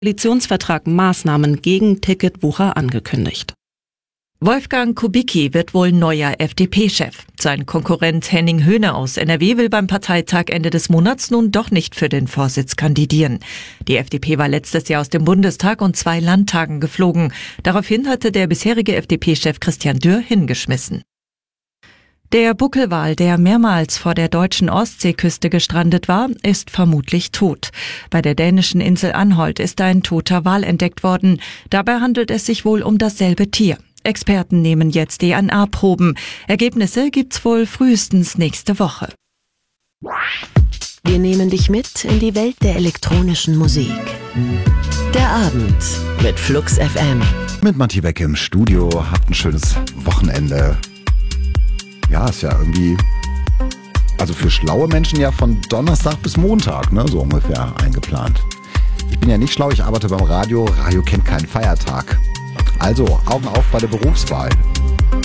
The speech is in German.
Koalitionsvertrag Maßnahmen gegen Ticketwucher angekündigt. Wolfgang Kubicki wird wohl neuer FDP-Chef. Sein Konkurrent Henning Höhne aus NRW will beim Parteitag Ende des Monats nun doch nicht für den Vorsitz kandidieren. Die FDP war letztes Jahr aus dem Bundestag und 2 Landtagen geflogen. Daraufhin hatte der bisherige FDP-Chef Christian Dürr hingeschmissen. Der Buckelwal, der mehrmals vor der deutschen Ostseeküste gestrandet war, ist vermutlich tot. Bei der dänischen Insel Anholt ist ein toter Wal entdeckt worden. Dabei handelt es sich wohl um dasselbe Tier. Experten nehmen jetzt DNA-Proben. Ergebnisse gibt's wohl frühestens nächste Woche. Wir nehmen dich mit in die Welt der elektronischen Musik. Der Abend mit Flux FM. Mit Matti Beck im Studio. Habt ein schönes Wochenende. Ja, ist ja irgendwie, also für schlaue Menschen ja von Donnerstag bis Montag, ne, so ungefähr eingeplant. Ich bin ja nicht schlau, ich arbeite beim Radio. Radio kennt keinen Feiertag. Also Augen auf bei der Berufswahl.